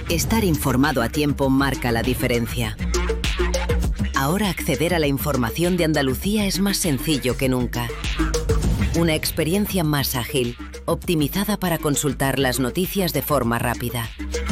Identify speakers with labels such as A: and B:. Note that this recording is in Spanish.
A: Estar informado a tiempo marca la diferencia. Ahora acceder a la información de Andalucía es más sencillo que nunca. Una experiencia más ágil, optimizada para consultar las noticias de forma rápida.